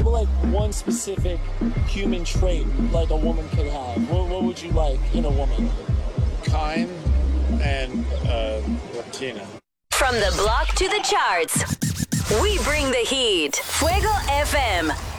about like one specific human trait like a woman could have? What would you like in a woman? Kind and Latina. From the block to the charts, we bring the heat. Fuego FM.